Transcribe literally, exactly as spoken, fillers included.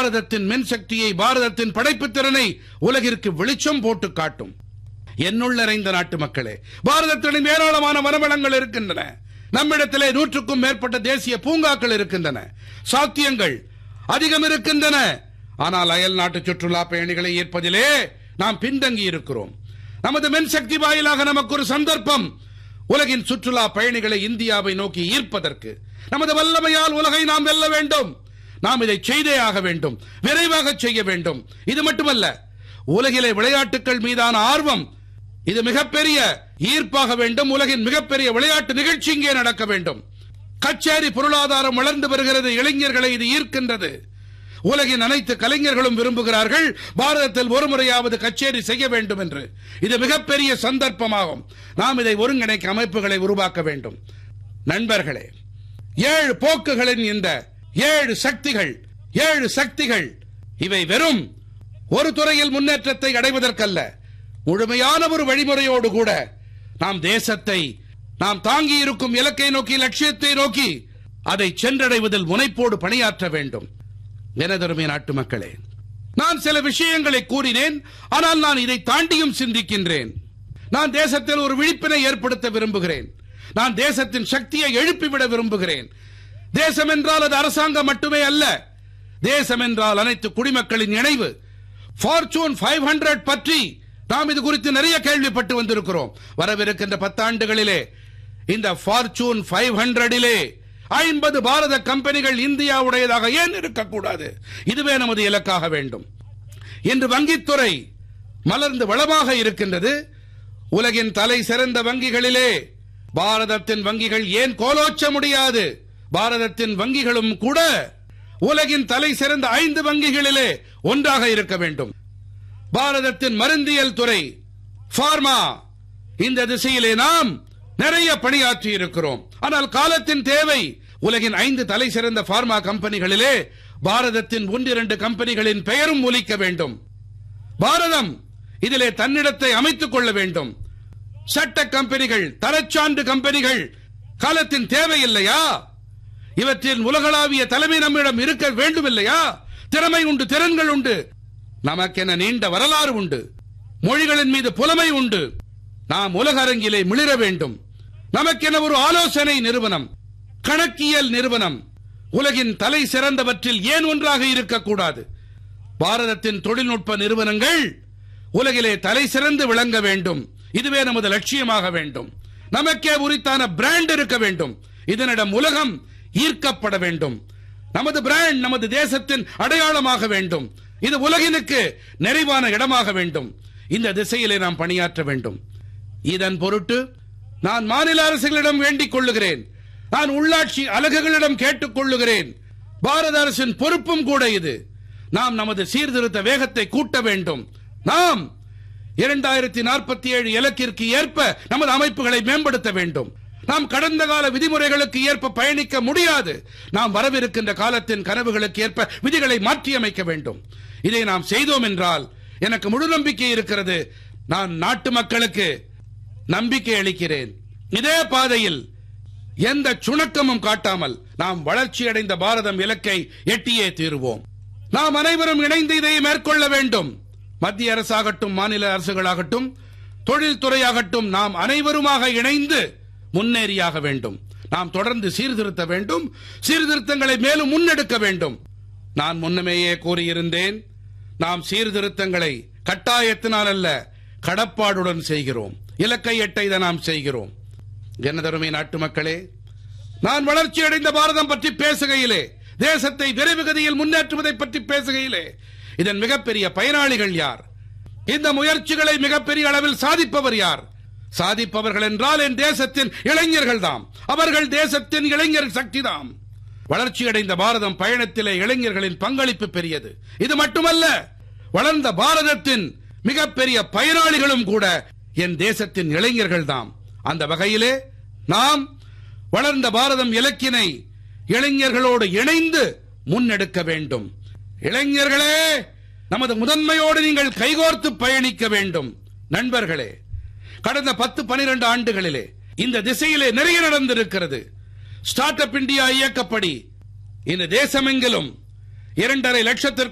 பாரதத்தின் மின்சக்தியை, பாரதத்தின் படைப்புத் திறனை உலகிற்கு வெளிச்சம் போட்டு காட்டும். என்னுள்ளறைந்த நாட்டு மக்களே, பாரதத்தின் ஏராளமான வனவளங்கள் இருக்கின்றன. நம்மிடத்திலே நூற்றுக்கும் மேற்பட்ட தேசிய பூங்காக்கள் இருக்கின்றன. சாத்தியங்கள் அதிகம் இருக்கின்றன. ஆனால் அயல் நாட்டு சுற்றுலா பயணிகளை ஈர்ப்பதிலே நாம் பின்தங்கி இருக்கிறோம். நமது மின்சக்தி வாயிலாக நமக்கு ஒரு சந்தர்ப்பம், உலகின் சுற்றுலா பயணிகளை இந்தியாவை நோக்கி ஈர்ப்பதற்கு. நமது வல்லமையால் உலகை நாம் வெல்ல வேண்டும். நாம் இதை செய்தே ஆக வேண்டும், விரைவாக செய்ய வேண்டும். இது மட்டுமல்ல, உலகிலே விளையாட்டுகள் மீதான ஆர்வம் இது மிகப்பெரிய ஈர்ப்பாக வேண்டும். உலகின் மிகப்பெரிய விளையாட்டு நிகழ்ச்சி இங்கே நடக்க வேண்டும். கச்சேரி பொருளாதாரம் வளர்ந்து வருகிறது. இளைஞர்களை இது ஈர்க்கின்றது. உலகின் அனைத்து கலைஞர்களும் விரும்புகிறார்கள் பாரதத்தில் ஒரு முறையாவது கச்சேரி செய்ய வேண்டும் என்று. இது மிகப்பெரிய சந்தர்ப்பமாகும். நாம் இதை ஒருங்கிணைக்க அமைப்புகளை உருவாக்க வேண்டும். நண்பர்களே, ஏழு போக்குகளின் இந்த ஏழு சக்திகள் ஏழு சக்திகள் இவை வெறும் ஒரு துறையில் முன்னேற்றத்தை அடைவதற்கல்ல, முழுமையான ஒரு வழிமுறையோடு கூட நாம் தேசத்தை, நாம் தாங்கி இருக்கும் இலக்கை நோக்கி, லட்சியத்தை நோக்கி அதை சென்றடைவதில் முனைப்போடு பணியாற்ற வேண்டும். எனதருமை நாட்டு மக்களே, நான் சில விஷயங்களை கூறினேன். ஆனால் நான் இதை தாண்டியும் சிந்திக்கின்றேன். நான் தேசத்தில் ஒரு விழிப்பினை ஏற்படுத்த விரும்புகிறேன். நான் தேசத்தின் சக்தியை எழுப்பிவிட விரும்புகிறேன். தேசம் என்றால் அது அரசாங்கம் மட்டுமே அல்ல. தேசம் என்றால் அனைத்து குடிமக்களின் இணைவு. ஃபார்ச்சூன் ஐநூறு பற்றி நாம் இது குறித்து நிறைய கேள்விப்பட்டு வந்திருக்கிறோம். வரவிருக்கின்ற பத்தாண்டுகளிலே இந்த ஃபார்ச்சூன் ஐநூறிலே ஐம்பது பாரத கம்பெனிகள் இந்தியாவுடையதாக ஏன் இருக்கக்கூடாது? இதுவே நமது இலக்காக வேண்டும். இன்று வங்கித்துறை மலர்ந்து வளமாக இருக்கின்றது. உலகின் தலை சிறந்த வங்கிகளிலே பாரதத்தின் வங்கிகள் ஏன் கோலோச்ச முடியாது? பாரதத்தின் வங்கிகளும் கூட உலகின் தலை சிறந்த ஐந்து வங்கிகளிலே ஒன்றாக இருக்க வேண்டும். பாரதத்தின் மருந்தியல் துறை, பார்மா, இந்த திசையிலே நாம் நிறைய பணியாற்றி இருக்கிறோம். ஆனால் காலத்தின் தேவை. உலகின் ஐந்து தலை சிறந்த பார்மா கம்பெனிகளிலே பாரதத்தின் ஒன்றிரண்டு கம்பெனிகளின் பெயரும் ஒலிக்க வேண்டும். பாரதம் இதிலே தன்னிடத்தை அமைத்துக் கொள்ள வேண்டும். சட்ட கம்பெனிகள், தரச்சான்று கம்பெனிகள் காலத்தின் தேவை இல்லையா? இவற்றின் உலகளாவிய தலைமை நம்மிடம் இருக்க வேண்டும் இல்லையா? திறமை உண்டு, திறன்கள் உண்டு, நமக்கென நீண்ட வரலாறு உண்டு, மொழிகளின் மீது புலமை உண்டு. நாம் உலக அரங்கிலே மிளிர வேண்டும். நமக்கென ஒரு ஆலோசனை நிறுவனம், கணக்கியல் நிறுவனம் உலகின் தலை சிறந்தவற்றில் ஏன் ஒன்றாக இருக்கக்கூடாது? பாரதத்தின் தொழில்நுட்ப நிறுவனங்கள் உலகிலே தலை சிறந்து விளங்க வேண்டும். இதுவே நமது லட்சியமாக வேண்டும். நமக்கே உரித்தான பிராண்ட் இருக்க வேண்டும். இதனிடம் உலகம் ஈர்க்கப்பட வேண்டும். நமது பிராண்ட் நமது தேசத்தின் அடையாளமாக வேண்டும். இது உலகினுக்கு நிறைவான இடமாக வேண்டும். இந்த திசையிலே நாம் பணியாற்ற வேண்டும். இதன் பொருட்டு நான் மாநில அரசுகளிடம் வேண்டிக் கொள்ளுகிறேன். நான் உள்ளாட்சி அலகுகளிடம் கேட்டுக் கொள்ளுகிறேன். பாரத அரசின் பொறுப்பும் கூட இது. நாம் நமது சீர்திருத்த வேகத்தை கூட்ட வேண்டும். நாம் இரண்டாயிரத்தி நாற்பத்தி ஏழு இலக்கிற்கு ஏற்ப நமது அமைப்புகளை மேம்படுத்த வேண்டும். நாம் கடந்த கால விதிமுறைகளுக்கு ஏற்ப பயணிக்க முடியாது. நாம் வரவிருக்கின்ற காலத்தின் கனவுகளுக்கு ஏற்ப விதிகளை மாற்றியமைக்க வேண்டும். இதை நாம் செய்தோம் என்றால் எனக்கு முழு நம்பிக்கை இருக்கிறது. நான் நாட்டு மக்களுக்கு நம்பிக்கை அளிக்கிறேன். இதே பாதையில் எந்த சுணக்கமும் காட்டாமல் நாம் வளர்ச்சி அடைந்த பாரதம் இலக்கை எட்டியே தீருவோம். நாம் அனைவரும் இணைந்து இதை மேற்கொள்ள வேண்டும். மத்திய அரசாகட்டும், மாநில அரசுகளாகட்டும், தொழில்துறையாகட்டும், நாம் அனைவருமாக இணைந்து முன்னேறியாக வேண்டும். நாம் தொடர்ந்து சீர்திருத்த வேண்டும். சீர்திருத்தங்களை மேலும் முன்னெடுக்க வேண்டும். நான் முன்னமேயே கூறியிருந்தேன், நாம் சீர்திருத்தங்களை கட்டாயத்தினால் அல்ல, கடப்பாடுடன் செய்கிறோம். இலக்கை எட்ட இதை நாம் செய்கிறோம். எனதருமை நாட்டு மக்களே, நான் வளர்ச்சி அடைந்த பாரதம் பற்றி பேசுகையிலே, தேசத்தை விரைவு கதியில் முன்னேற்றுவதை பற்றி பேசுகையிலே, இதன் மிகப்பெரிய பயனாளிகள் யார்? இந்த முயற்சிகளை மிகப்பெரிய அளவில் சாதிப்பவர் யார்? சாதிப்பவர்கள் என்றால் என் தேசத்தின் இளைஞர்கள் தாம். அவர்கள் தேசத்தின் இளைஞர் சக்தி தாம். வளர்ச்சி அடைந்த பாரதம் பயணத்திலே இளைஞர்களின் பங்களிப்பு பெரியது. இது மட்டுமல்ல, வளர்ந்த பாரதத்தின் மிகப்பெரிய பயனாளிகளும் கூட என் தேசத்தின் இளைஞர்கள் தாம். அந்த வகையிலே நாம் வளர்ந்த பாரதம் இலக்கினை இளைஞர்களோடு இணைந்து முன்னெடுக்க வேண்டும். இளைஞர்களே, நமது முதன்மையோடு நீங்கள் கைகோர்த்து பயணிக்க வேண்டும். நண்பர்களே, கடந்த பத்து பனிரெண்டு ஆண்டுகளிலே இந்த திசையிலே நிறைய நடந்திருக்கிறது. ஸ்டார்ட் அப் இந்தியா இயக்கப்படி இந்த தேசமெங்கிலும் இரண்டரை லட்சத்திற்கு